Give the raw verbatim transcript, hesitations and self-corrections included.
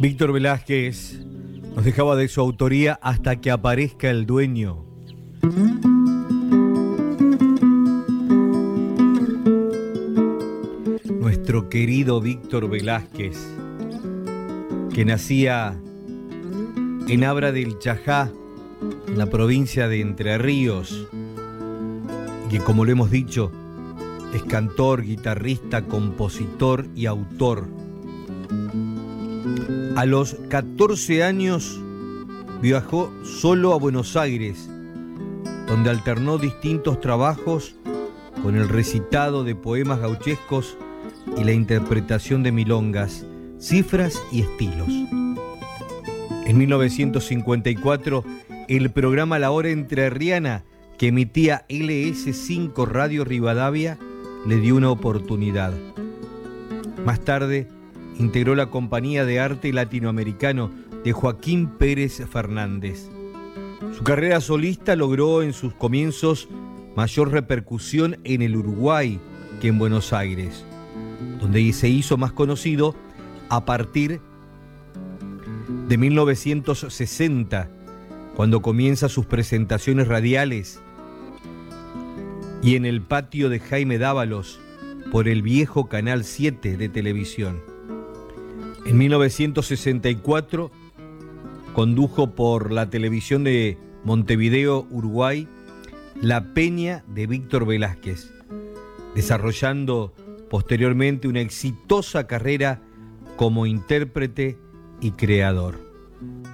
Víctor Velázquez nos dejaba de su autoría Hasta que aparezca el dueño. Nuestro querido Víctor Velázquez, que nacía en Abra del Chajá, en la provincia de Entre Ríos, y que, como lo hemos dicho, es cantor, guitarrista, compositor y autor. A los catorce años viajó solo a Buenos Aires, donde alternó distintos trabajos con el recitado de poemas gauchescos y la interpretación de milongas, cifras y estilos. En mil novecientos cincuenta y cuatro, el programa La Hora Entrerriana, que emitía L S cinco Radio Rivadavia, le dio una oportunidad. Más tarde, integró la Compañía de Arte Latinoamericano de Joaquín Pérez Fernández. Su carrera solista logró en sus comienzos mayor repercusión en el Uruguay que en Buenos Aires, donde se hizo más conocido a partir de mil novecientos sesenta, cuando comienza sus presentaciones radiales y en el patio de Jaime Dávalos por el viejo Canal siete de televisión. En mil novecientos sesenta y cuatro condujo por la televisión de Montevideo, Uruguay, La Peña de Víctor Velázquez, desarrollando posteriormente una exitosa carrera como intérprete y creador.